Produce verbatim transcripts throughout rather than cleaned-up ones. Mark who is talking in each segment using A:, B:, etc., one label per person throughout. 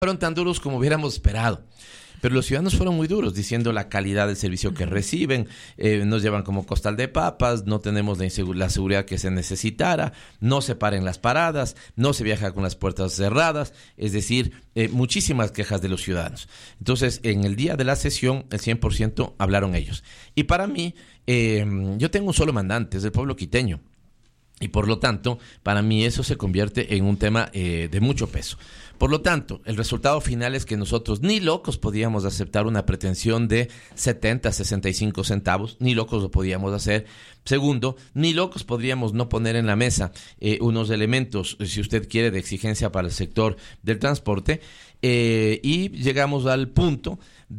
A: fueron tan duros como hubiéramos esperado. Pero los ciudadanos fueron muy duros, diciendo la calidad del servicio que reciben, eh, nos llevan como costal de papas, no tenemos la, insegu- la seguridad que se necesitara, no se paren las paradas, no se viaja con las puertas cerradas, es decir, eh, muchísimas quejas de los ciudadanos. Entonces, en el día de la sesión, el cien por ciento hablaron ellos. Y para mí, eh, yo tengo un solo mandante, es el pueblo quiteño. Y por lo tanto, para mí eso se convierte en un tema eh, de mucho peso. Por lo tanto, el resultado final es que nosotros ni locos podíamos aceptar una pretensión de setenta, sesenta y cinco centavos, ni locos lo podíamos hacer. Segundo, ni locos podríamos no poner en la mesa eh, unos elementos, si usted quiere, de exigencia para el sector del transporte. Eh, y llegamos al punto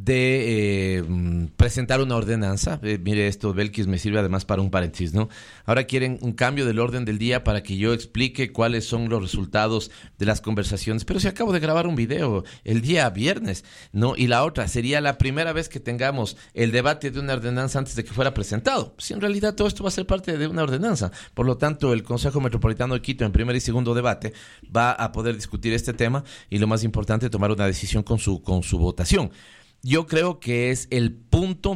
A: de eh, presentar una ordenanza. Eh, mire, esto, Belkis, me sirve además para un paréntesis, ¿no? Ahora quieren un cambio del orden del día para que yo explique cuáles son los resultados de las conversaciones. Pero si acabo de grabar un video el día viernes, ¿no? Y la otra, sería la primera vez que tengamos el debate de una ordenanza antes de que fuera presentado. Si en realidad todo esto va a ser parte de una ordenanza. Por lo tanto, el Consejo Metropolitano de Quito, en primer y segundo debate, va a poder discutir este tema y, lo más importante, tomar una decisión con su, con su votación. Yo creo que es el punto,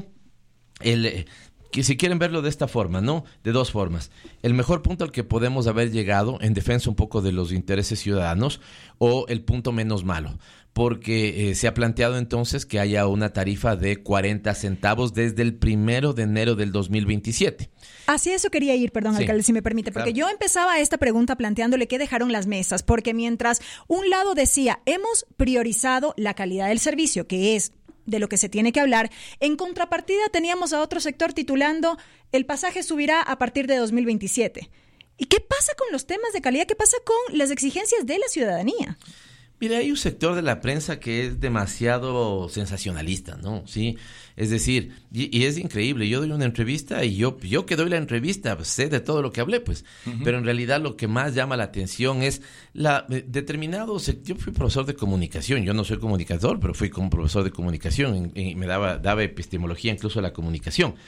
A: el, que si quieren verlo de esta forma, ¿no? De dos formas. El mejor punto al que podemos haber llegado en defensa un poco de los intereses ciudadanos, o el punto menos malo. Porque eh, se ha planteado entonces que haya una tarifa de cuarenta centavos desde el primero de enero del dos mil veintisiete.
B: Hacia eso quería ir, perdón, sí, alcalde, si me permite, porque claro, yo empezaba esta pregunta planteándole qué dejaron las mesas, porque mientras un lado decía, hemos priorizado la calidad del servicio, que es de lo que se tiene que hablar, en contrapartida teníamos a otro sector titulando, el pasaje subirá a partir de dos mil veintisiete. ¿Y qué pasa con los temas de calidad? ¿Qué pasa con las exigencias de la ciudadanía?
A: Mira, hay un sector de la prensa que es demasiado sensacionalista, ¿no? Sí, es decir, y, y es increíble, yo doy una entrevista y yo, yo que doy la entrevista sé de todo lo que hablé, pues, uh-huh. Pero en realidad lo que más llama la atención es la eh, determinado, yo fui profesor de comunicación, yo no soy comunicador, pero fui como profesor de comunicación y, y me daba, daba epistemología incluso a la comunicación.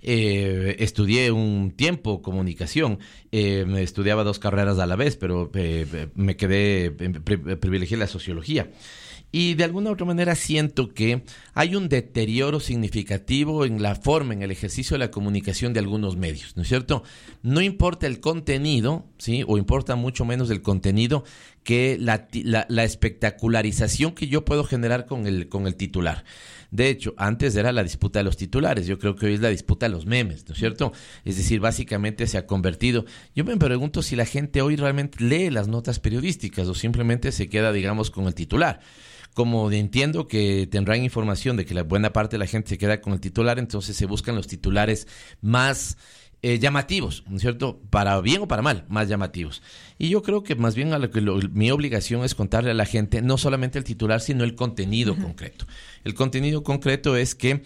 A: Eh, estudié un tiempo comunicación, eh, me estudiaba dos carreras a la vez, pero eh, me quedé, pri- privilegié la sociología. Y de alguna u otra manera siento que hay un deterioro significativo en la forma, en el ejercicio de la comunicación de algunos medios, ¿no es cierto? No importa el contenido, ¿sí? O importa mucho menos el contenido que la, la, la espectacularización que yo puedo generar con el, con el titular. De hecho, antes era la disputa de los titulares, yo creo que hoy es la disputa de los memes, ¿no es cierto? Es decir, básicamente se ha convertido, yo me pregunto si la gente hoy realmente lee las notas periodísticas o simplemente se queda, digamos, con el titular. Como entiendo que tendrán información de que la buena parte de la gente se queda con el titular, entonces se buscan los titulares más eh, llamativos, ¿no es cierto? Para bien o para mal, más llamativos. Y yo creo que más bien a lo que lo, mi obligación es contarle a la gente no solamente el titular, sino el contenido uh-huh. concreto. El contenido concreto es que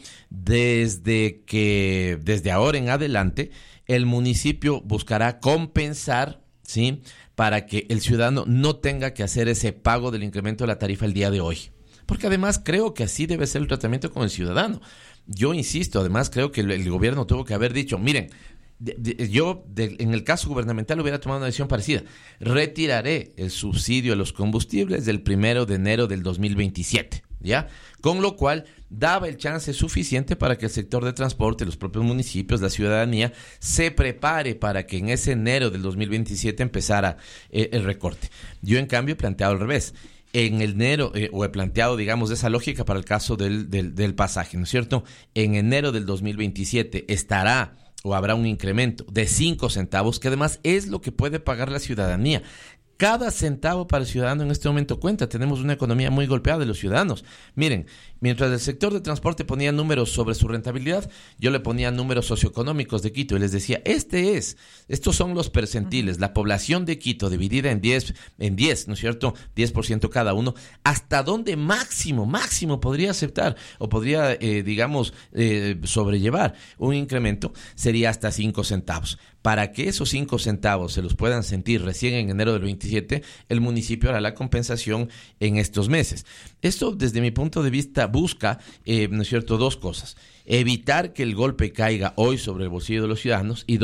A: desde que desde ahora en adelante el municipio buscará compensar, ¿sí?, para que el ciudadano no tenga que hacer ese pago del incremento de la tarifa el día de hoy. Porque además creo que así debe ser el tratamiento con el ciudadano. Yo insisto, además creo que el, el gobierno tuvo que haber dicho, miren, de, de, yo de, en el caso gubernamental hubiera tomado una decisión parecida. Retiraré el subsidio a los combustibles del primero de enero del dos mil veintisiete, ¿ya? Con lo cual daba el chance suficiente para que el sector de transporte, los propios municipios, la ciudadanía, se prepare para que en ese enero del dos mil veintisiete empezara eh, el recorte. Yo, en cambio, he planteado al revés. En enero, eh, o he planteado, digamos, esa lógica para el caso del, del, del pasaje, ¿no es cierto? En enero del dos mil veintisiete estará o habrá un incremento de cinco centavos, que además es lo que puede pagar la ciudadanía. Cada centavo para el ciudadano en este momento cuenta. Tenemos una economía muy golpeada de los ciudadanos. Miren, mientras el sector de transporte ponía números sobre su rentabilidad, yo le ponía números socioeconómicos de Quito y les decía, este es, estos son los percentiles, la población de Quito dividida en diez, en diez, ¿no es cierto? diez por ciento cada uno, hasta dónde máximo, máximo podría aceptar o podría, eh, digamos, eh, sobrellevar un incremento, sería hasta cinco centavos. Para que esos cinco centavos se los puedan sentir recién en enero del veintisiete, el municipio hará la compensación en estos meses. Esto, desde mi punto de vista, busca, eh, ¿no es cierto?, dos cosas. Evitar que el golpe caiga hoy sobre el bolsillo de los ciudadanos y dos,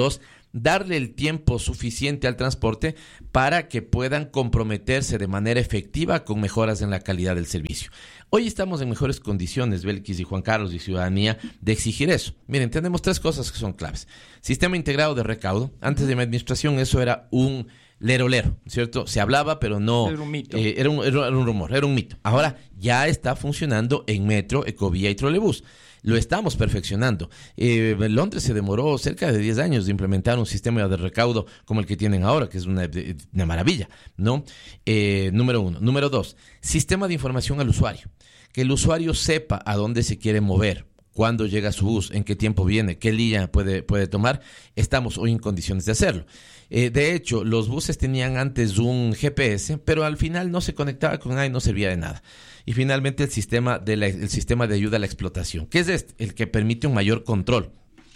A: darle el tiempo suficiente al transporte para que puedan comprometerse de manera efectiva con mejoras en la calidad del servicio. Hoy estamos en mejores condiciones, Belkis y Juan Carlos y ciudadanía, de exigir eso. Miren, tenemos tres cosas que son claves. Sistema integrado de recaudo. Antes de mi administración eso era un lero lero, ¿cierto? Se hablaba, pero no...
C: Era un mito.
A: Eh, era, un, era un rumor, era un mito. Ahora ya está funcionando en metro, ecovía y trolebús. Lo estamos perfeccionando. Eh, Londres se demoró cerca de diez años de implementar un sistema de recaudo como el que tienen ahora, que es una, una maravilla, ¿no? Eh, número uno. Número dos, sistema de información al usuario. Que el usuario sepa a dónde se quiere mover, cuándo llega su bus, en qué tiempo viene, qué línea puede, puede tomar. Estamos hoy en condiciones de hacerlo. Eh, de hecho, los buses tenían antes un G P S, pero al final no se conectaba con nada y no servía de nada. Y finalmente el sistema de, la, el sistema de ayuda a la explotación, que es este, el que permite un mayor control.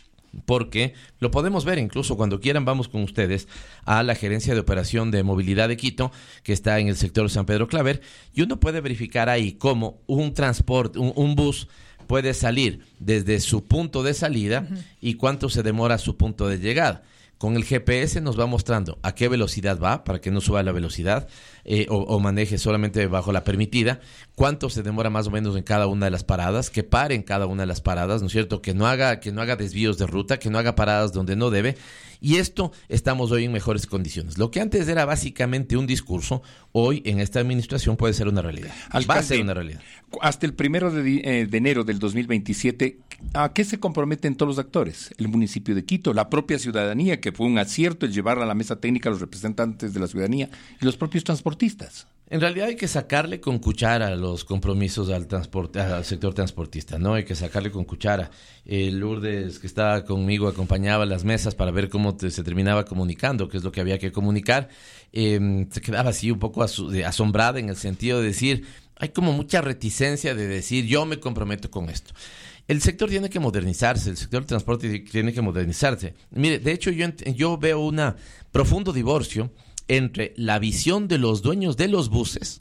A: Porque lo podemos ver incluso cuando quieran, vamos con ustedes a la Gerencia de Operación de Movilidad de Quito, que está en el sector San Pedro Claver, y uno puede verificar ahí cómo un transporte, un, un bus puede salir desde su punto de salida uh-huh. y cuánto se demora su punto de llegada. Con el G P S nos va mostrando a qué velocidad va, para que no suba la velocidad eh, o, o maneje solamente bajo la permitida, cuánto se demora más o menos en cada una de las paradas, que pare en cada una de las paradas, ¿no es cierto? Que no haga, que no haga desvíos de ruta, que no haga paradas donde no debe. Y esto estamos hoy en mejores condiciones. Lo que antes era básicamente un discurso, hoy en esta administración puede ser una realidad.
C: Alcalde,
A: va a ser una realidad.
C: Hasta el primero de, eh, de enero del dos mil veintisiete, ¿a qué se comprometen todos los actores? El municipio de Quito, la propia ciudadanía, que fue un acierto el llevar a la mesa técnica a los representantes de la ciudadanía, y los propios transportistas.
A: En realidad hay que sacarle con cuchara los compromisos al transporte, al sector transportista, ¿no? Hay que sacarle con cuchara. Eh, Lourdes, que estaba conmigo, acompañaba las mesas para ver cómo te, se terminaba comunicando, qué es lo que había que comunicar. Eh, se quedaba así un poco asu- de, asombrada en el sentido de decir, hay como mucha reticencia de decir, yo me comprometo con esto. El sector tiene que modernizarse, el sector del transporte tiene que modernizarse. Mire, de hecho yo, yo veo un profundo divorcio entre la visión de los dueños de los buses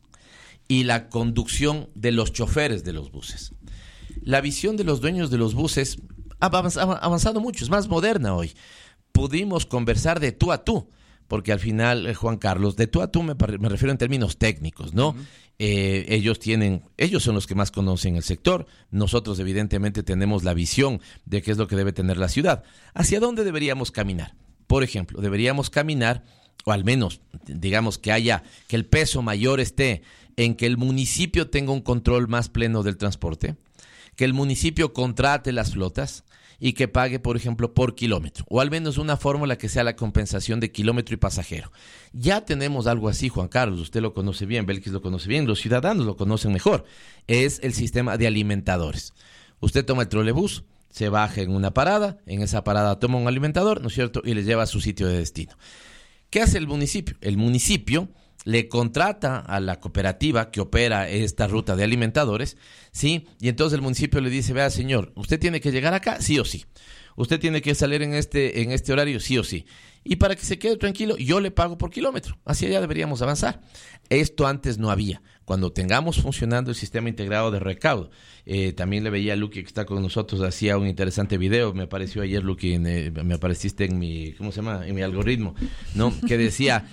A: y la conducción de los choferes de los buses. La visión de los dueños de los buses ha avanzado mucho, es más moderna hoy. Pudimos conversar de tú a tú, porque al final, eh, Juan Carlos, de tú a tú me, me refiero en términos técnicos, ¿no? Uh-huh. Eh, ellos tienen, ellos son los que más conocen el sector. Nosotros evidentemente tenemos la visión de qué es lo que debe tener la ciudad. ¿Hacia dónde deberíamos caminar? Por ejemplo, deberíamos caminar, o al menos, digamos, que haya, que el peso mayor esté en que el municipio tenga un control más pleno del transporte, que el municipio contrate las flotas y que pague, por ejemplo, por kilómetro, o al menos una fórmula que sea la compensación de kilómetro y pasajero. Ya tenemos algo así, Juan Carlos, usted lo conoce bien, Belkis lo conoce bien, los ciudadanos lo conocen mejor. Es el sistema de alimentadores. Usted toma el trolebús, se baja en una parada, en esa parada toma un alimentador, ¿no es cierto?, y le lleva a su sitio de destino. ¿Qué hace el municipio? El municipio le contrata a la cooperativa que opera esta ruta de alimentadores, ¿sí? Y entonces el municipio le dice, vea señor, usted tiene que llegar acá, sí o sí. Usted tiene que salir en este, en este horario, sí o sí. Y para que se quede tranquilo, yo le pago por kilómetro. Hacia allá deberíamos avanzar. Esto antes no había. Cuando tengamos funcionando el sistema integrado de recaudo, eh, también le veía a Luqui que está con nosotros, hacía un interesante video, me apareció ayer Luqui, en, eh, me apareciste en mi, ¿cómo se llama? En mi algoritmo, ¿no? Que decía,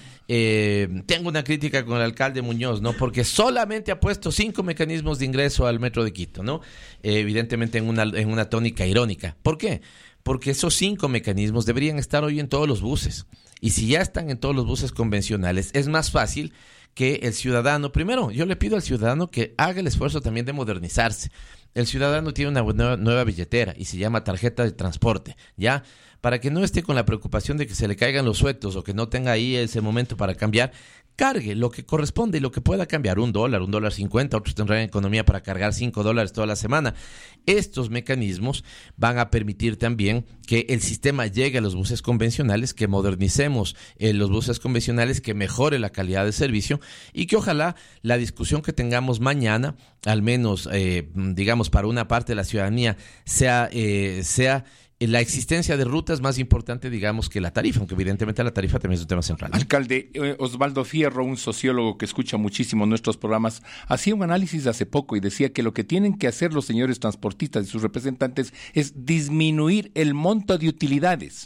A: eh, tengo una crítica con el alcalde Muñoz, ¿no? Porque solamente ha puesto cinco mecanismos de ingreso al metro de Quito, ¿no? Eh, evidentemente en una, en una tónica irónica. ¿Por qué? Porque esos cinco mecanismos deberían estar hoy en todos los buses. Y si ya están en todos los buses convencionales, es más fácil que el ciudadano, primero, yo le pido al ciudadano que haga el esfuerzo también de modernizarse. El ciudadano tiene una nueva, nueva billetera y se llama tarjeta de transporte, ¿ya? Para que no esté con la preocupación de que se le caigan los sueltos o que no tenga ahí ese momento para cambiar, cargue lo que corresponde y lo que pueda cambiar, un dólar, un dólar cincuenta, otros tendrán economía para cargar cinco dólares toda la semana. Estos mecanismos van a permitir también que el sistema llegue a los buses convencionales, que modernicemos eh, los buses convencionales, que mejore la calidad de servicio y que ojalá la discusión que tengamos mañana, al menos eh, digamos para una parte de la ciudadanía, sea, eh, sea la existencia de rutas más importante, digamos, que la tarifa, aunque evidentemente la tarifa también es un tema central, ¿no?
C: Alcalde, eh, Osvaldo Fierro, un sociólogo que escucha muchísimo nuestros programas, hacía un análisis hace poco y decía que lo que tienen que hacer los señores transportistas y sus representantes es disminuir el monto de utilidades,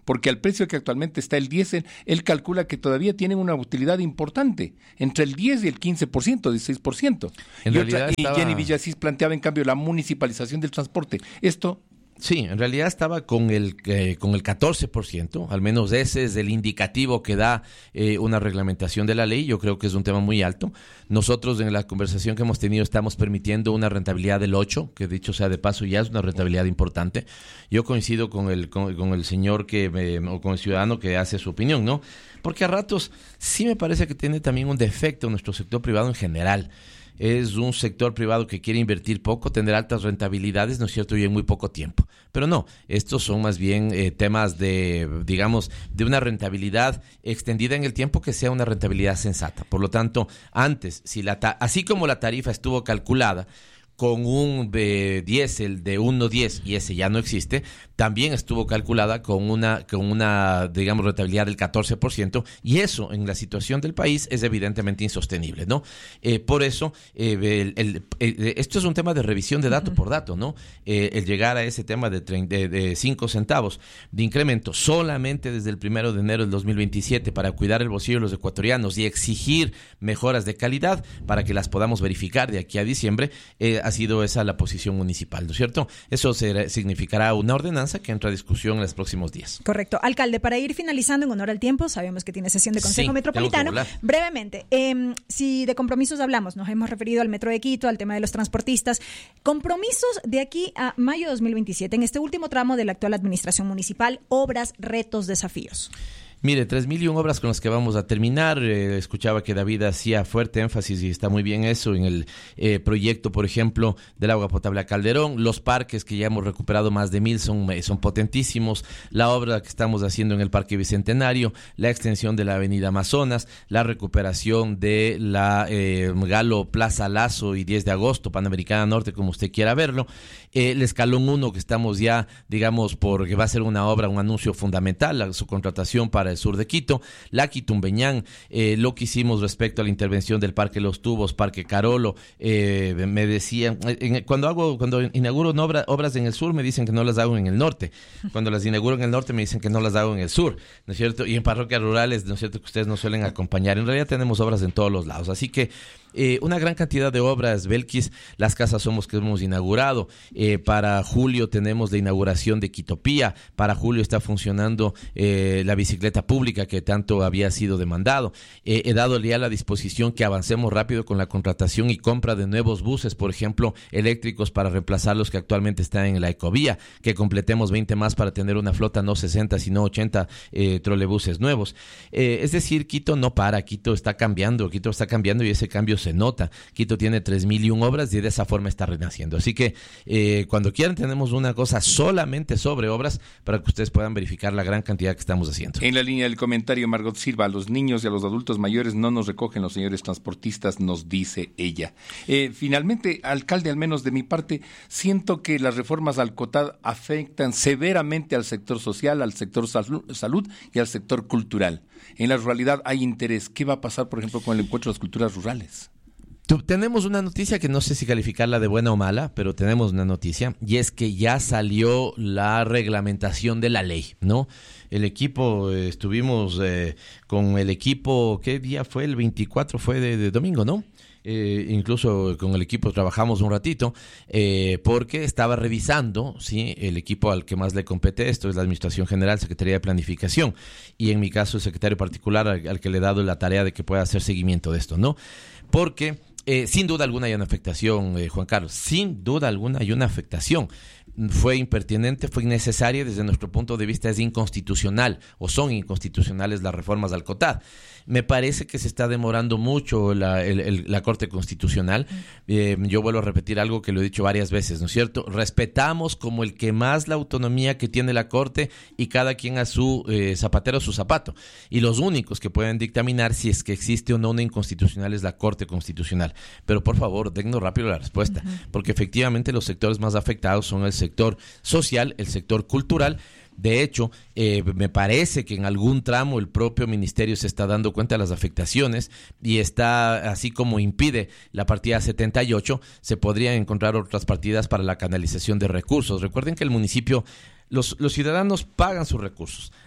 C: porque al precio que actualmente está el diésel, él calcula que todavía tienen una utilidad importante, entre el diez y el quince por ciento, dieciséis por ciento. En y, otra, estaba... y Jenny Villasís planteaba en cambio la municipalización del transporte. Esto...
A: Sí, en realidad estaba con el eh, con el catorce por ciento, al menos ese es el indicativo que da eh, una reglamentación de la ley. Yo creo que es un tema muy alto. Nosotros en la conversación que hemos tenido estamos permitiendo una rentabilidad del ocho, que dicho sea de paso ya es una rentabilidad importante. Yo coincido con el con, con el señor que me, o con el ciudadano que hace su opinión, ¿no? Porque a ratos sí me parece que tiene también un defecto nuestro sector privado en general. Es un sector privado que quiere invertir poco, tener altas rentabilidades, ¿no es cierto?, y en muy poco tiempo. Pero no, estos son más bien eh, temas de, digamos, de una rentabilidad extendida en el tiempo que sea una rentabilidad sensata. Por lo tanto, antes, si la ta- así como la tarifa estuvo calculada con un eh, diésel de uno diez y ese ya no existe, también estuvo calculada con una, con una, digamos, rentabilidad del catorce por ciento, y eso en la situación del país es evidentemente insostenible, ¿no? Eh, por eso, eh, el, el, el, esto es un tema de revisión de dato uh-huh. por dato, ¿no? Eh, el llegar a ese tema de, de, de cinco centavos de incremento solamente desde el primero de enero del dos mil veintisiete para cuidar el bolsillo de los ecuatorianos y exigir mejoras de calidad para que las podamos verificar de aquí a diciembre, eh, ha sido esa la posición municipal, ¿no es cierto? Eso será, significará una ordenanza que entra a discusión en los próximos días.
B: Correcto. Alcalde, para ir finalizando en honor al tiempo, sabemos que tiene sesión de Consejo
A: sí,
B: Metropolitano. Brevemente, eh, si de compromisos hablamos, nos hemos referido al Metro de Quito, al tema de los transportistas. Compromisos de aquí a mayo de dos mil veintisiete, en este último tramo de la actual administración municipal, obras, retos, desafíos.
A: Mire, tres mil y un obras con las que vamos a terminar. Eh, escuchaba que David hacía fuerte énfasis, y está muy bien eso, en el eh, proyecto, por ejemplo, del agua potable a Calderón. Los parques que ya hemos recuperado más de mil son, son potentísimos. La obra que estamos haciendo en el Parque Bicentenario, la extensión de la Avenida Amazonas, la recuperación de la eh, Galo Plaza Lazo y diez de agosto, Panamericana Norte, como usted quiera verlo. Eh, el Escalón uno, que estamos ya, digamos, porque va a ser una obra, un anuncio fundamental, la, su contratación para el sur de Quito, la Quitumbeñán, eh, lo que hicimos respecto a la intervención del Parque Los Tubos, Parque Carolo, eh, me decían, en, cuando hago, cuando inauguro obra, obras en el sur me dicen que no las hago en el norte, cuando las inauguro en el norte me dicen que no las hago en el sur, ¿no es cierto? Y en parroquias rurales, ¿no es cierto?, que ustedes nos suelen acompañar. En realidad tenemos obras en todos los lados, así que Eh, una gran cantidad de obras, Belkis, las casas Somos que hemos inaugurado. Eh, para julio tenemos la inauguración de Quitopía. Para julio está funcionando eh, la bicicleta pública que tanto había sido demandado. Eh, he dado ya la disposición que avancemos rápido con la contratación y compra de nuevos buses, por ejemplo, eléctricos, para reemplazar los que actualmente están en la ecovía, que completemos veinte más para tener una flota no sesenta, sino ochenta eh, trolebuses nuevos. Eh, es decir, Quito no para, Quito está cambiando, Quito está cambiando y ese cambio se nota. Quito tiene tres mil y un obras y de esa forma está renaciendo. Así que eh, cuando quieran tenemos una cosa solamente sobre obras para que ustedes puedan verificar la gran cantidad que estamos haciendo.
C: En la línea del comentario, Margot Silva, a los niños y a los adultos mayores no nos recogen los señores transportistas, nos dice ella. Eh, finalmente, alcalde, al menos de mi parte, siento que las reformas al COTAD afectan severamente al sector social, al sector salud, salud y al sector cultural. En la ruralidad hay interés. ¿Qué va a pasar, por ejemplo, con el encuentro de las culturas rurales?
A: Tenemos una noticia que no sé si calificarla de buena o mala, pero tenemos una noticia, y es que ya salió la reglamentación de la ley, ¿no? El equipo, eh, estuvimos eh, con el equipo, ¿qué día fue? El veinticuatro fue de, de domingo, ¿no? Eh, incluso con el equipo trabajamos un ratito eh, porque estaba revisando, sí, el equipo al que más le compete esto es la Administración General, Secretaría de Planificación, y en mi caso el secretario particular al, al que le he dado la tarea de que pueda hacer seguimiento de esto, ¿no? Porque Eh, sin duda alguna hay una afectación, eh, Juan Carlos, sin duda alguna hay una afectación. Fue impertinente, fue innecesaria, desde nuestro punto de vista es inconstitucional, o son inconstitucionales las reformas al COTAD. Me parece que se está demorando mucho la, el, el, la Corte Constitucional. Eh, yo vuelvo a repetir algo que lo he dicho varias veces, ¿no es cierto? Respetamos como el que más la autonomía que tiene la Corte y cada quien a su eh, zapatero a su zapato. Y los únicos que pueden dictaminar si es que existe o no una inconstitucional es la Corte Constitucional. Pero por favor, dennos rápido la respuesta, uh-huh. porque efectivamente los sectores más afectados son el sector social, el sector cultural. De hecho, eh, me parece que en algún tramo el propio ministerio se está dando cuenta de las afectaciones y está, así como impide la partida setenta y ocho, se podrían encontrar otras partidas para la canalización de recursos. Recuerden que el municipio, los, los ciudadanos pagan sus recursos,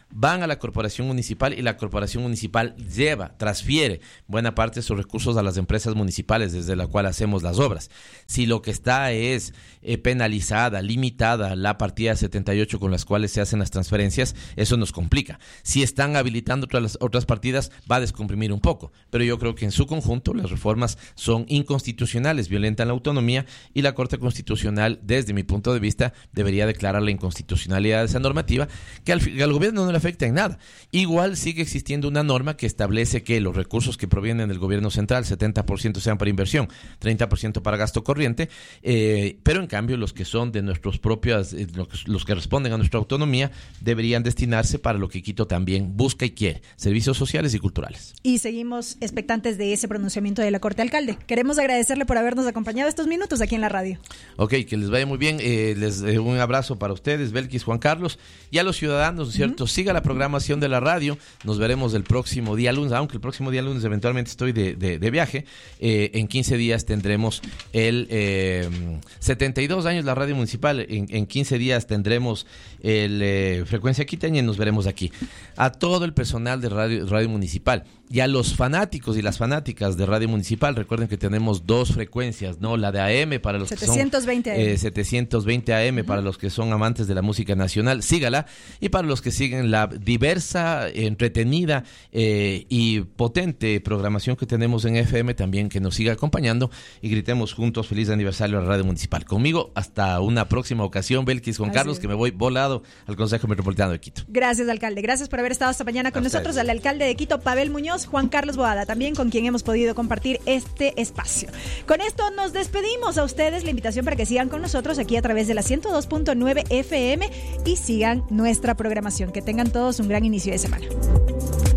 A: van a la corporación municipal y la corporación municipal lleva, transfiere buena parte de sus recursos a las empresas municipales desde la cual hacemos las obras. Si lo que está es eh, penalizada, limitada la partida setenta y ocho con las cuales se hacen las transferencias, eso nos complica. Si están habilitando otras, otras partidas, va a descomprimir un poco, pero yo creo que en su conjunto las reformas son inconstitucionales, violentan la autonomía y la Corte Constitucional, desde mi punto de vista, debería declarar la inconstitucionalidad de esa normativa que al, al gobierno no le afecta en nada. Igual sigue existiendo una norma que establece que los recursos que provienen del gobierno central, setenta por ciento sean para inversión, treinta por ciento para gasto corriente, eh, pero en cambio los que son de nuestros propios, eh, los, los que responden a nuestra autonomía, deberían destinarse para lo que Quito también busca y quiere, servicios sociales y culturales.
B: Y seguimos expectantes de ese pronunciamiento de la Corte Alcalde. Queremos agradecerle por habernos acompañado estos minutos aquí en la radio.
A: Ok, que les vaya muy bien. Eh, les eh, un abrazo para ustedes, Belkis, Juan Carlos, y a los ciudadanos, ¿no es cierto? Uh-huh. Siga la programación de la radio. Nos veremos el próximo día lunes, aunque el próximo día lunes eventualmente estoy de, de, de viaje. Eh, en quince días tendremos el eh, setenta y dos años la radio municipal. En, en quince días tendremos el eh, Frecuencia Quiteña y nos veremos aquí. A todo el personal de radio, radio municipal y a los fanáticos y las fanáticas de radio municipal, recuerden que tenemos dos frecuencias, ¿no? La de A M para los
B: setecientos veinte
A: que son eh, setecientos veinte A M uh-huh. para los que son amantes de la música nacional, sígala, y para los que siguen la diversa, entretenida eh, y potente programación que tenemos en F M, también que nos siga acompañando y gritemos juntos feliz aniversario a la radio municipal. Conmigo hasta una próxima ocasión, Belkis, Juan Así Carlos, es. que me voy volado al Consejo Metropolitano de Quito.
B: Gracias, alcalde. Gracias por haber estado esta mañana con a nosotros, ustedes. Al alcalde de Quito, Pavel Muñoz, Juan Carlos Boada, también con quien hemos podido compartir este espacio. Con esto nos despedimos. A ustedes la invitación para que sigan con nosotros aquí a través de la ciento dos punto nueve F M y sigan nuestra programación. Que tengan todos un gran inicio de semana.